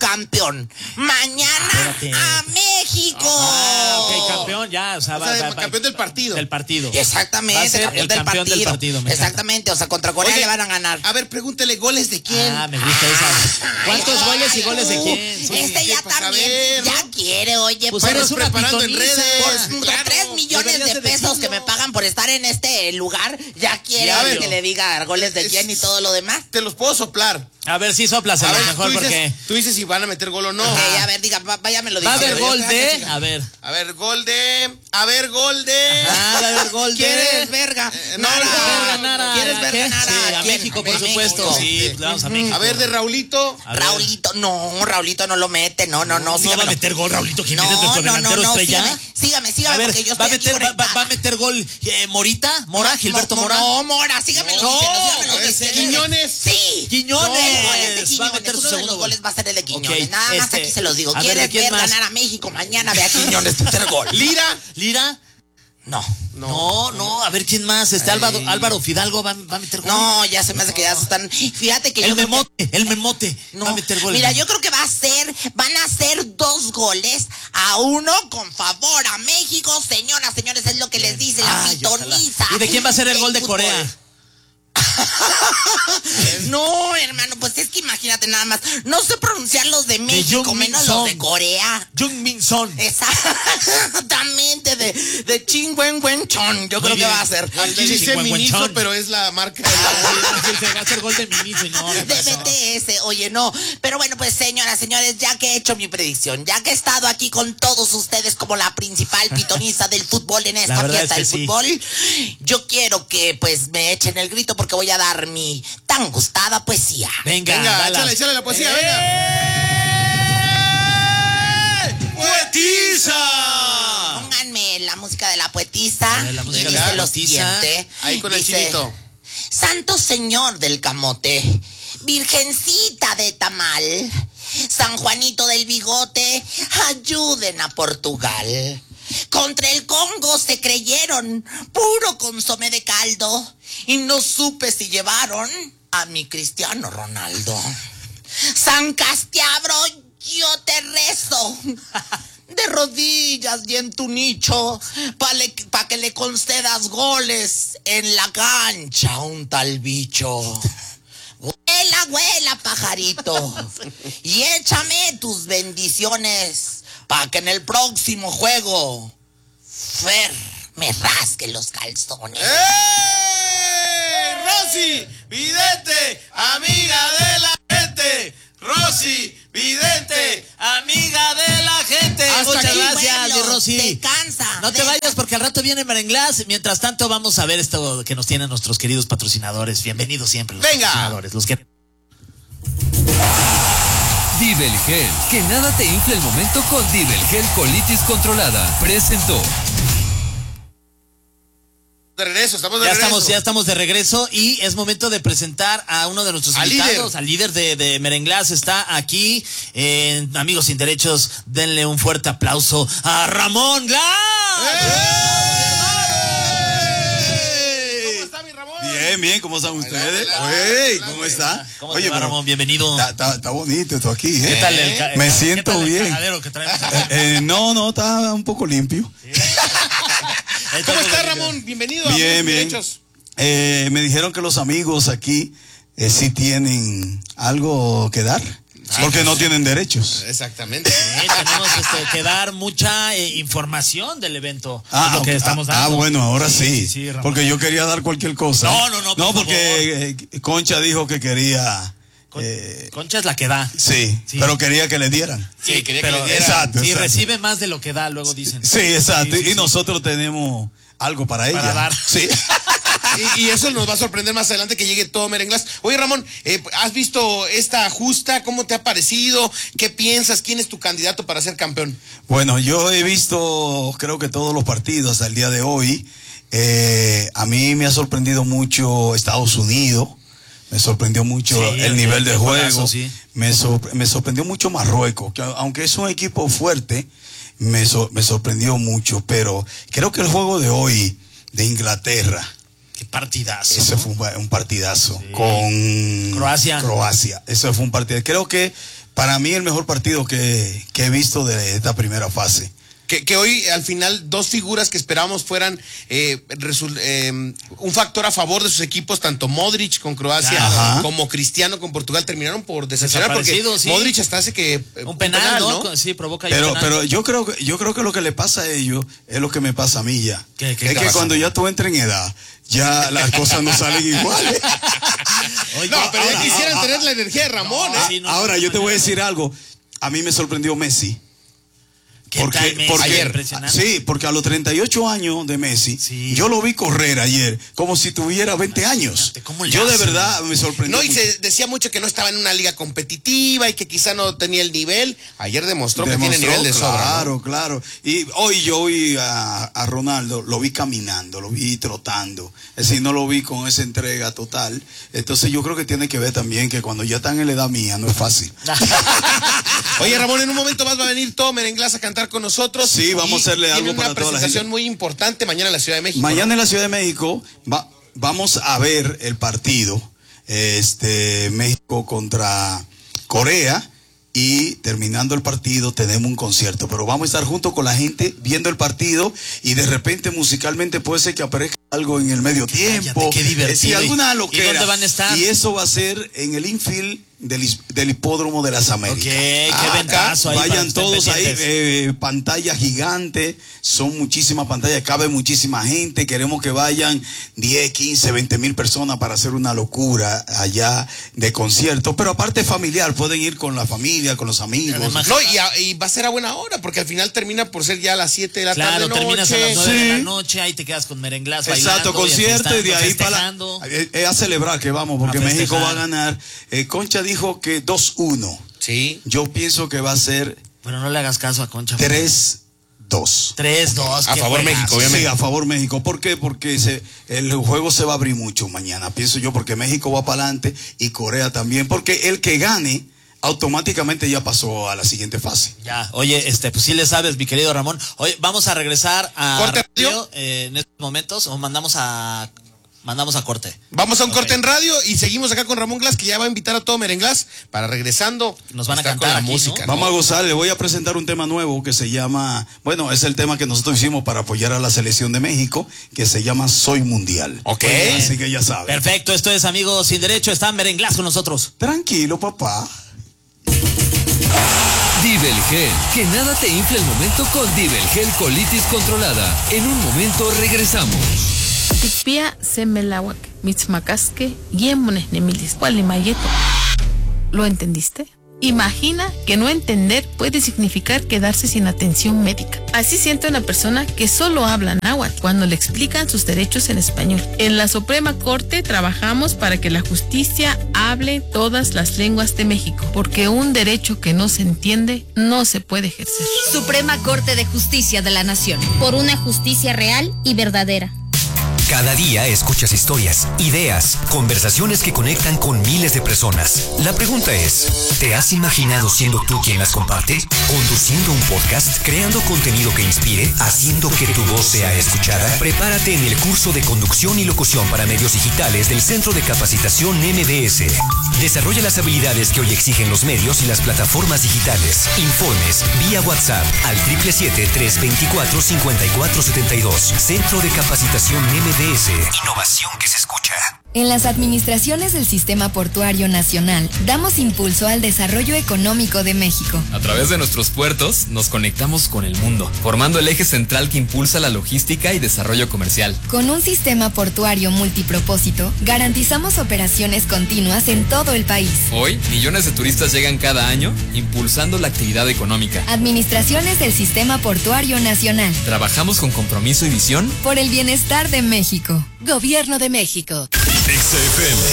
campeón. Mañana a México. Ok, campeón ya, o sea, campeón del partido. Del partido. Exactamente, Va a ser campeón del partido. Me Exactamente, o sea, contra Corea le van a ganar. A ver, pregúntele, ¿goles de quién? Me gusta esa. ¿Cuántos goles y goles de quién? Sí, ya también, ya quiere, oye. Pues eres una preparando en redes. Por 3 millones de pesos que me pagan por estar en este lugar, ya quiere que le diga goles de quién y todo lo demás. Te los puedo soplar. A ver, sí, sóplaselo mejor porque... Tú dices si van a meter gol o no. Ok, a ver, diga, vaya me lo dice. Va a haber gol de... A ver, gol de... ¿Quieres verga? Nara. ¿Quieres verga, Nara? Sí, a México, por supuesto. Sí, vamos a México. A ver, de Raulito. Raulito no lo mete, no. No va a meter gol, Raulito Jiménez, nuestro delantero estrella. Sígame, A ver, porque yo estoy aquí va a meter gol Mora, Gilberto Mora. No, Mora, sígamelo diciendo. Quiñones. Sí. Quiñones. Va a meter sus segundos goles, va a ser el de Quiñones. Nada más aquí se los digo. ¿Quieres ver ganar a México? Mañana ve a Quiñones meter gol. ¿Lira? No, a ver quién más. Álvaro Fidalgo va a meter gol. No, ya se me hace que ya se están. Fíjate que el Memote va a meter gol. Mira, yo creo que van a ser 2 goles a 1 con favor a México, señoras, señores, es lo que les dice la pitoniza. ¿Y de quién va a ser el gol de Corea? No, hermano, pues es que imagínate nada más. No sé pronunciar los de México, menos los de Corea. Jungmin Son. Exactamente, de Chin Wen Wen Chon. Yo creo que va a ser. Aquí dice Miniso, pero es la marca. Va a ser gol de Miniso y no. De BTS, oye, no. Pero bueno, pues señoras, señores, ya que he hecho mi predicción, ya que he estado aquí con todos ustedes como la principal pitoniza del fútbol en esta fiesta del fútbol, yo quiero que pues me echen el grito porque voy a dar mi tan gustada poesía. Venga, échale la poesía, venga. ¡Poetisa! Pónganme la música de la poetisa. Y dice lo siguiente. Ahí con el chinito. Santo Señor del Camote, Virgencita de Tamal, San Juanito del Bigote, ayuden a Portugal. Contra el Congo se creyeron, puro consomé de caldo, y no supe si llevaron a mi Cristiano Ronaldo. San Castiabro, yo te rezo, de rodillas y en tu nicho, pa' que le concedas goles en la cancha a un tal bicho. Vuela, pajarito, y échame tus bendiciones, pa' que en el próximo juego Fer me rasque los calzones. Rosy, vidente, amiga de la gente. Rosy, vidente, amiga de la gente. Muchas gracias, mi Rosy. Te cansa. No te vayas porque al rato viene Merenglás. Mientras tanto, vamos a ver esto que nos tienen nuestros queridos patrocinadores. Bienvenidos siempre los patrocinadores. Los que... Divel Gel, que nada te infle el momento con Divel Gel Colitis Controlada. Presentó. Ya estamos de regreso y es momento de presentar a uno de nuestros invitados, al líder de Merenglás. Está aquí, amigos sin derechos, denle un fuerte aplauso a Ramón Glass. ¿Cómo está mi Ramón? Bien, ¿cómo están ustedes? ¿Cómo está? Oye, Ramón, bienvenido. Está bonito esto aquí, ¿eh? ¿Qué tal Me siento bien. Que traemos? No, está un poco limpio. ¿Cómo está, Ramón? Bienvenido. Bien. Me dijeron que los amigos aquí sí tienen algo que dar. Porque no tienen derechos. Exactamente. Sí, tenemos que dar mucha información del evento. Lo que estamos dando. Bueno, ahora sí. Porque yo quería dar cualquier cosa. No, porque Concha dijo que quería... Concha es la que da. Sí, pero quería que le dieran. Sí, quería que le dieran. Exacto. Y recibe más de lo que da, luego dicen. Sí, exacto. Y nosotros tenemos algo para ella. Para dar. Sí. Y eso nos va a sorprender más adelante que llegue todo Merenglás. Oye, Ramón, ¿has visto esta justa? ¿Cómo te ha parecido? ¿Qué piensas? ¿Quién es tu candidato para ser campeón? Bueno, yo he visto, creo que todos los partidos hasta el día de hoy. A mí me ha sorprendido mucho Estados Unidos. Me sorprendió mucho el nivel de juego. Me sorprendió mucho Marruecos, que aunque es un equipo fuerte, me sorprendió mucho. Pero creo que el juego de hoy de Inglaterra, qué partidazo. Ese fue un partidazo con Croacia. Ese fue un partidazo. Creo que para mí el mejor partido que he visto de esta primera fase. Que hoy al final dos figuras que esperábamos fueran un factor a favor de sus equipos, tanto Modric con Croacia como Cristiano con Portugal, terminaron por decepcionar porque sí. Modric hasta hace que un penal, ¿no? Sí, provoca pero yo creo que lo que le pasa a ellos es lo que me pasa a mí ya. ¿Qué es que cuando ya tú entras en edad, ya las cosas no salen iguales. Oye, no, pero ya quisieran tener la energía de Ramón. Sí, ahora yo te voy a decir algo. A mí me sorprendió Messi. Porque ayer, sí, porque a los 38 años de Messi, yo lo vi correr ayer como si tuviera 20 años. Yo de verdad me sorprendió. No, y se decía mucho que no estaba en una liga competitiva y que quizá no tenía el nivel. Ayer demostró que tiene nivel de sobra. Claro, claro. Y hoy yo vi a Ronaldo, lo vi caminando, lo vi trotando. Es decir, no lo vi con esa entrega total. Entonces yo creo que tiene que ver también que cuando ya están en la edad mía no es fácil. Oye, Ramón, en un momento más va a venir todo Merenglass a cantar con nosotros. Sí, vamos a hacerle algo para toda la gente. Tiene una presentación muy importante mañana en la Ciudad de México. Mañana en la Ciudad de México vamos a ver el partido México contra Corea y terminando el partido tenemos un concierto, pero vamos a estar junto con la gente viendo el partido y de repente musicalmente puede ser que aparezca algo en el medio tiempo. Qué divertido. Alguna loquera. ¿Y dónde van a estar? Y eso va a ser en el infield del Hipódromo de las Américas. Qué ventazo ahí. Vayan todos ahí, pantalla gigante, son muchísimas pantallas, cabe muchísima gente, queremos que vayan 10, 15, 20 mil personas para hacer una locura allá de conciertos, pero aparte familiar, pueden ir con la familia, con los amigos. Además, no, y va a ser a buena hora, porque al final termina por ser ya a las 7 de la tarde. Claro, terminas a las 9 de la noche, ahí te quedas con Merenglass bailando. Exacto, concierto y de ahí para a celebrar que vamos, porque México va a ganar. Concha dijo que 2-1. Sí. Yo pienso que va a ser. Bueno, no le hagas caso a Concha. 3-2. 3-2. A favor México, obviamente. Sí, a favor México. ¿Por qué? Porque el juego se va a abrir mucho mañana. Pienso yo, porque México va para adelante y Corea también. Porque el que gane automáticamente ya pasó a la siguiente fase. Ya, oye, pues sí le sabes, mi querido Ramón. Oye, vamos a regresar a ¿Corte radio? En estos momentos, o mandamos a corte. Vamos a un corte en radio y seguimos acá con Ramón Glass, que ya va a invitar a todo Merenglass para regresando. Nos van a cantar con la aquí, música. ¿no? Vamos a gozar, le voy a presentar un tema nuevo que se llama, bueno, es el tema que nosotros hicimos para apoyar a la selección de México, que se llama Soy Mundial. Ok. Así que ya saben. Perfecto, esto es Amigos Sin Derecho, está Merenglass con nosotros. Tranquilo, papá. Divelgel, que nada te infle el momento con Divelgel Colitis Controlada. En un momento regresamos. Tikpia semelawak, mitzmakaske, yemones nemilis, mayeto. ¿Lo entendiste? Imagina que no entender puede significar quedarse sin atención médica. Así siente una persona que solo habla náhuatl cuando le explican sus derechos en español. En la Suprema Corte trabajamos para que la justicia hable todas las lenguas de México, porque un derecho que no se entiende no se puede ejercer. Suprema Corte de Justicia de la Nación. Por una justicia real y verdadera. Cada día escuchas historias, ideas, conversaciones que conectan con miles de personas. La pregunta es, ¿te has imaginado siendo tú quien las comparte? Conduciendo un podcast, creando contenido que inspire, haciendo que tu voz sea escuchada. Prepárate en el curso de conducción y locución para medios digitales del Centro de Capacitación MBS. Desarrolla las habilidades que hoy exigen los medios y las plataformas digitales. Informes vía WhatsApp al 777-324-5472. Centro de Capacitación MBS. Innovación que se escucha. En las administraciones del Sistema Portuario Nacional, damos impulso al desarrollo económico de México. A través de nuestros puertos, nos conectamos con el mundo, formando el eje central que impulsa la logística y desarrollo comercial. Con un sistema portuario multipropósito, garantizamos operaciones continuas en todo el país. Hoy, millones de turistas llegan cada año, impulsando la actividad económica. Administraciones del Sistema Portuario Nacional. Trabajamos con compromiso y visión por el bienestar de México. Gobierno de México. XFM.